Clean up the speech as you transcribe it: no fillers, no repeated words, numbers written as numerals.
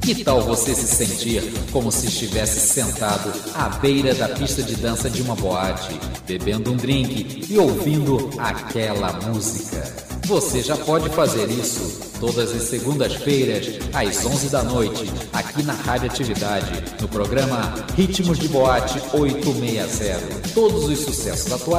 Que tal você se sentir como se estivesse sentado à beira da pista de dança de uma boate, bebendo um drink e ouvindo aquela música? Você já pode fazer isso todas as segundas-feiras, às 11 da noite, aqui na Rádio Atividade, no programa Ritmos de Boate 860. Todos os sucessos atuais